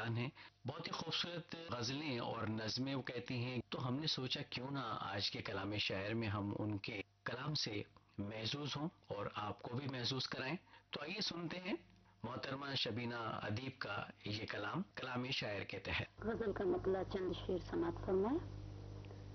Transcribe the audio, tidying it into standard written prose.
इंसान हैं। बहुत ही खूबसूरत गजलें और नज़में वो कहती हैं। तो हमने सोचा क्यों ना आज के कलाम शायर में हम उनके कलाम से महसूस हों और आपको भी महसूस कराएं। तो आइए सुनते हैं मोहतरमा शबीना अदीब का ये कलाम कलाम शायर के तहत। गजल का मतलब चंद शेर समाप्त फरमाए।